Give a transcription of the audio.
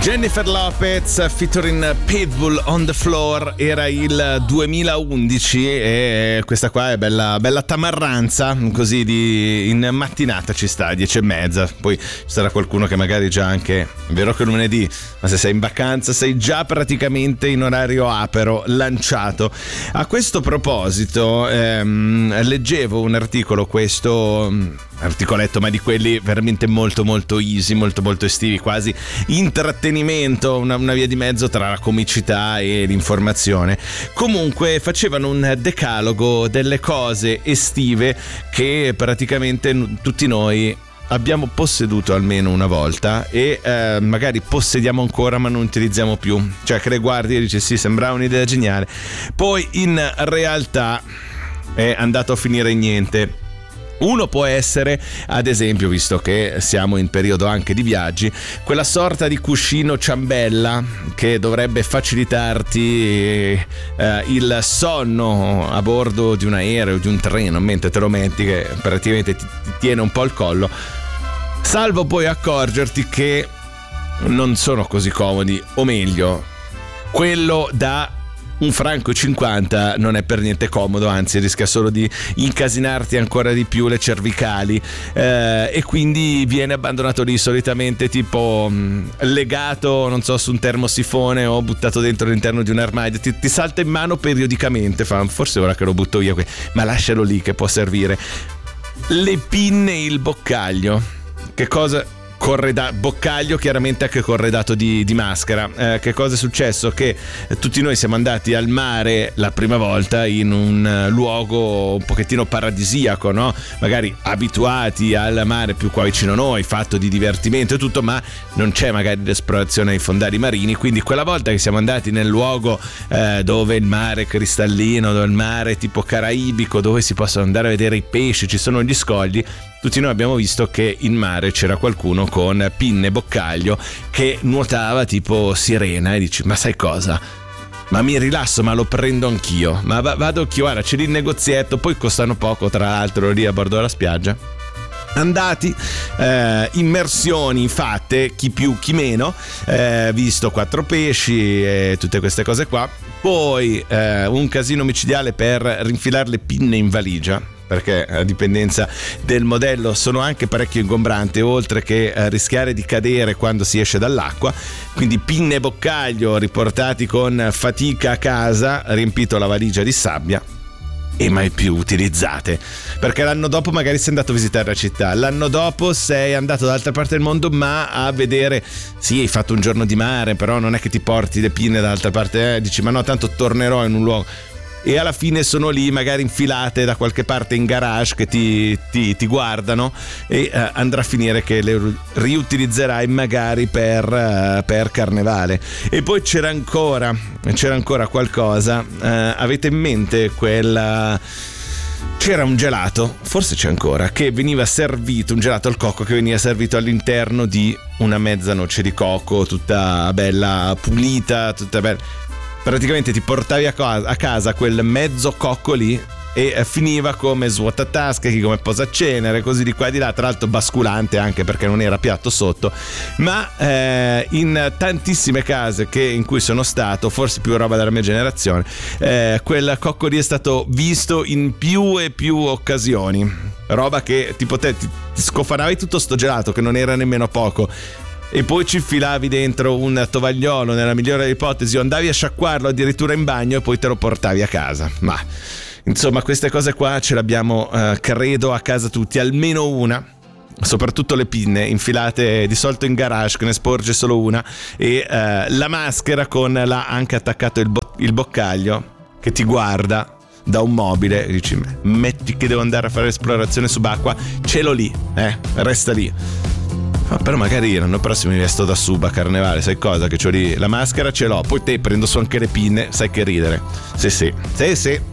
Jennifer Lopez featuring Pitbull on the Floor, era il 2011 e questa qua è bella tamarranza, così in mattinata ci sta, 10:30. Poi ci sarà qualcuno che magari già anche, è vero che è lunedì, ma se sei in vacanza sei già praticamente in orario apero lanciato. A questo proposito leggevo un articolo, questo articoletto, ma di quelli veramente molto molto easy, molto molto estivi, quasi intrattenimento, una via di mezzo tra la comicità e l'informazione. Comunque facevano un decalogo delle cose estive che praticamente tutti noi abbiamo posseduto almeno una volta e magari possediamo ancora ma non utilizziamo più, cioè che le guardi e dici sì, sembrava un'idea geniale, poi in realtà è andato a finire niente. Uno può essere, ad esempio, visto che siamo in periodo anche di viaggi, quella sorta di cuscino ciambella che dovrebbe facilitarti il sonno a bordo di un aereo, di un treno, mentre te lo metti, che praticamente ti tiene un po' il collo, salvo poi accorgerti che non sono così comodi, o meglio, quello da €1,50 non è per niente comodo, anzi rischia solo di incasinarti ancora di più le cervicali, e quindi viene abbandonato lì, solitamente tipo legato, non so, su un termosifone o buttato dentro all'interno di un armadio, ti salta in mano periodicamente, forse ora che lo butto via, ma lascialo lì che può servire. Le pinne e il boccaglio, che cosa? Boccaglio chiaramente anche corredato di maschera. Che cosa è successo? Che tutti noi siamo andati al mare la prima volta in un luogo un pochettino paradisiaco, no? Magari abituati al mare più qua vicino a noi, fatto di divertimento e tutto, ma non c'è magari l'esplorazione ai fondali marini, quindi quella volta che siamo andati nel luogo dove il mare è cristallino, dove il mare è tipo caraibico, dove si possono andare a vedere i pesci, ci sono gli scogli, tutti noi abbiamo visto che in mare c'era qualcuno con pinne e boccaglio che nuotava tipo sirena, e dici, ma sai cosa? Ma mi rilasso, ma lo prendo anch'io, ma vado anch'io, guarda, c'è lì il negozietto, poi costano poco tra l'altro lì a bordo della spiaggia. Andati, immersioni fatte, chi più chi meno, visto 4 pesci e tutte queste cose qua. Poi un casino micidiale per rinfilare le pinne in valigia, perché a dipendenza del modello sono anche parecchio ingombranti, oltre che rischiare di cadere quando si esce dall'acqua. Quindi pinne e boccaglio riportati con fatica a casa, riempito la valigia di sabbia e mai più utilizzate, perché l'anno dopo magari sei andato a visitare la città, l'anno dopo sei andato dall'altra parte del mondo, ma a vedere, sì, hai fatto un giorno di mare, però non è che ti porti le pinne dall'altra parte, dici ma no, tanto tornerò in un luogo, e alla fine sono lì magari infilate da qualche parte in garage che ti guardano, e andrà a finire che le riutilizzerai magari per carnevale. E poi c'era ancora qualcosa, avete in mente c'era un gelato, forse c'è ancora, che veniva servito, un gelato al cocco che veniva servito all'interno di una mezza noce di cocco, tutta bella pulita, tutta bella. Praticamente ti portavi a casa quel mezzo cocco lì e finiva come svuotatasche, come posacenere, così di qua e di là, tra l'altro basculante anche perché non era piatto sotto. Ma in tantissime case in cui sono stato, forse più roba della mia generazione, quel cocco lì è stato visto in più e più occasioni, roba che tipo ti scofanavi tutto sto gelato che non era nemmeno poco, e poi ci infilavi dentro un tovagliolo, nella migliore delle ipotesi, o andavi a sciacquarlo addirittura in bagno e poi te lo portavi a casa. Ma insomma, queste cose qua ce l'abbiamo credo a casa tutti, almeno una, soprattutto le pinne infilate di solito in garage, che ne sporge solo una, e la maschera con anche attaccato il boccaglio che ti guarda da un mobile e dici, metti che devo andare a fare esplorazione subacquea, ce l'ho lì, resta lì. Però magari l'anno prossimo mi vesto da sub a carnevale, sai cosa? Che c'ho lì la maschera, ce l'ho, poi te prendo su anche le pinne, sai che ridere. Sì.